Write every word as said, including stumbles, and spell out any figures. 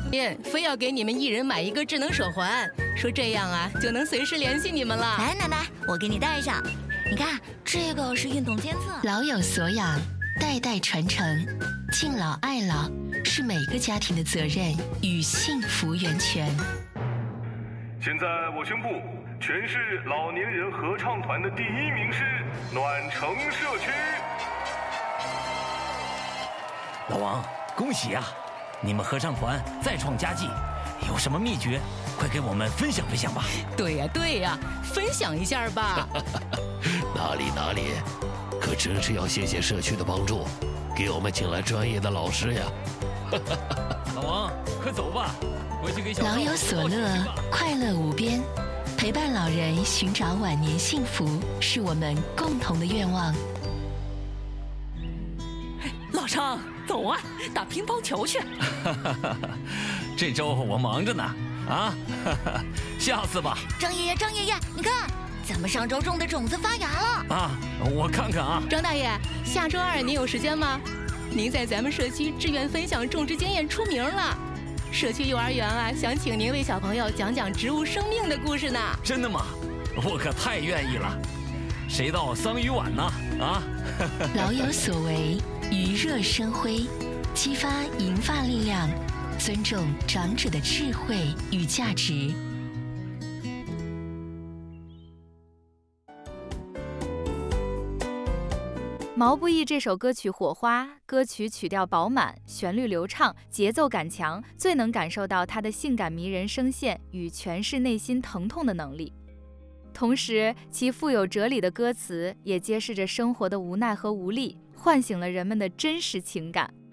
非要给你们一人买一个智能手环，说这样啊就能随时联系你们了。 来，奶奶，我给你戴上。你看，这个是运动监测， 老有所养，代代传承，敬老爱老是每个家庭的责任与幸福源泉。 现在我宣布，全市老年人合唱团的第一名是暖城社区。 老王，恭喜啊！你们合唱团再创佳绩，有什么秘诀？快给我们分享分享吧。 对呀对呀，分享一下吧。 哪里哪里，可真是要谢谢社区的帮助，给我们请来专业的老师呀。 老王，快走吧，回去给小老有所乐，快乐无边，陪伴老人寻找晚年幸福，是我们共同的愿望。 老张，走啊，打乒乓球去。 这周我忙着呢，啊，下次吧。 张爷爷，张爷爷，你看，咱们上周种的种子发芽了。 啊，我看看啊。 张大爷，下周二您有时间吗？您在咱们社区志愿分享种植经验出名了，社区幼儿园啊，想请您为小朋友讲讲植物生命的故事呢。 真的吗？我可太愿意了。谁到桑榆晚呢？啊！ 老有所为，余热生辉，激发银发力量，尊重长者的智慧与价值。 毛不易这首歌曲《火花》，歌曲曲调饱满，旋律流畅，节奏感强，最能感受到他的性感迷人声线与诠释内心疼痛的能力。同时，其富有哲理的歌词也揭示着生活的无奈和无力，唤醒了人们的真实情感。